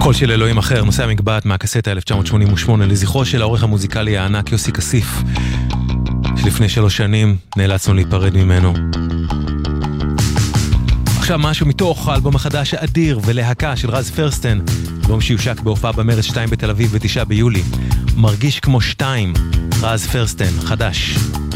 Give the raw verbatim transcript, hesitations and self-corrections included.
קול של אלוהים אחר, נושא המגבעת מהקסטה אלף תשע מאות שמונים ושמונה, לזכרו של העורך המוזיקלי הענק יוסי כסיף, שלפני שלוש שנים נאלצנו להיפרד ממנו. עכשיו משהו מתוך האלבום החדש האדיר ולהקה של רז פרסטן, אלבום שיושק בהופעה במרץ שתיים בתל אביב בתשעה ביולי. מרגיש כמו שתיים, רז פרסטן, חדש.